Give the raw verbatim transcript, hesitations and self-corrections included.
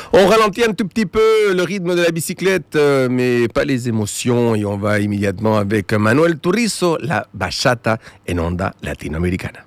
On ralentit un tout petit peu le rythme de la bicyclette, euh, mais pas les émotions. Et on va immédiatement avec Manuel Turizo, la bachata en onda latinoamericana.